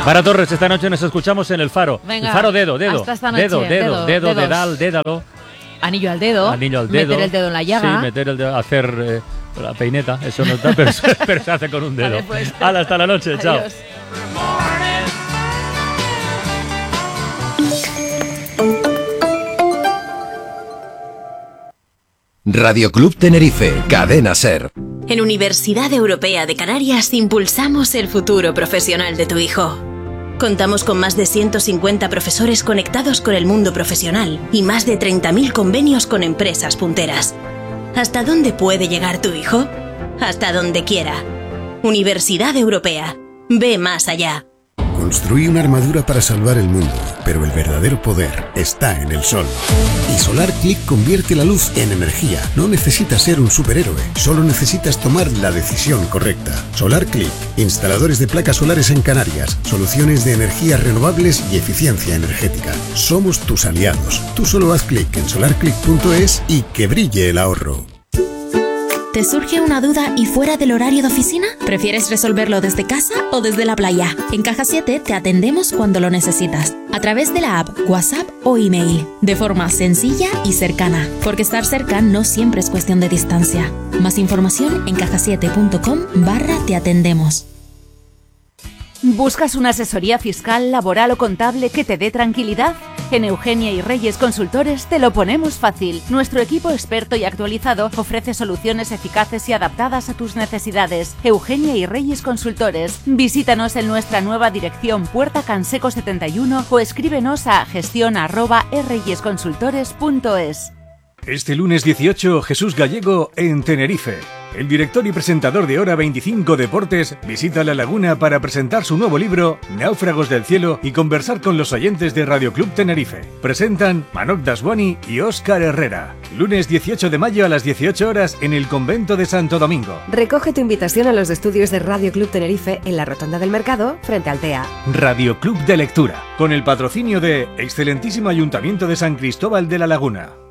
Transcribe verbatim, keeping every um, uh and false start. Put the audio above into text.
Vara Torres, esta noche nos escuchamos en El Faro. Venga, El Faro dedo, dedo. hasta esta noche. Dedo, dedo, Dedo, dedo, dedos. dedal, dédalo. Anillo al dedo. Anillo al dedo. Meter el dedo en la llaga. Sí, meter el dedo, hacer eh, la peineta. Eso no está, pero, pero se hace con un dedo. Vale, pues. Hala, hasta la noche, chao. Adiós. Radio Club Tenerife, Cadena Ser. En Universidad Europea de Canarias impulsamos el futuro profesional de tu hijo. Contamos con más de ciento cincuenta profesores conectados con el mundo profesional y más de treinta mil convenios con empresas punteras. ¿Hasta dónde puede llegar tu hijo? Hasta donde quiera. Universidad Europea. Ve más allá. Construí una armadura para salvar el mundo, pero el verdadero poder está en el sol. Y SolarClick convierte la luz en energía. No necesitas ser un superhéroe, solo necesitas tomar la decisión correcta. SolarClick, instaladores de placas solares en Canarias, soluciones de energías renovables y eficiencia energética. Somos tus aliados. Tú solo haz clic en solar click punto es y que brille el ahorro. ¿Te surge una duda y fuera del horario de oficina? ¿Prefieres resolverlo desde casa o desde la playa? En Caja siete te atendemos cuando lo necesitas, a través de la app, WhatsApp o email, de forma sencilla y cercana, porque estar cerca no siempre es cuestión de distancia. Más información en caja siete punto com barra te atendemos. ¿Buscas una asesoría fiscal, laboral o contable que te dé tranquilidad? En Eugenia y Reyes Consultores te lo ponemos fácil. Nuestro equipo experto y actualizado ofrece soluciones eficaces y adaptadas a tus necesidades. Eugenia y Reyes Consultores. Visítanos en nuestra nueva dirección Puerta Canseco setenta y uno o escríbenos a gestión arroba reyesconsultores punto es. Este lunes dieciocho, Jesús Gallego en Tenerife. El director y presentador de Hora veinticinco Deportes visita La Laguna para presentar su nuevo libro, Náufragos del Cielo, y conversar con los oyentes de Radio Club Tenerife. Presentan Manok Daswani y Óscar Herrera. Lunes dieciocho de mayo a las dieciocho horas en el Convento de Santo Domingo. Recoge tu invitación a los estudios de Radio Club Tenerife en la Rotonda del Mercado, frente al T E A. Radio Club de Lectura, con el patrocinio de Excelentísimo Ayuntamiento de San Cristóbal de la Laguna.